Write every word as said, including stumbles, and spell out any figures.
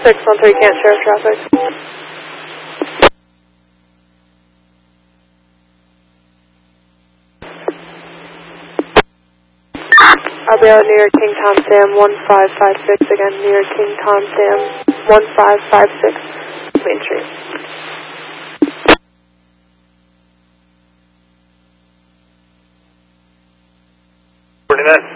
six one three, can't share traffic. I'll be out near King Tom Sam one five five six again, near King Tom Sam one five five six, Main Street. forty-nine.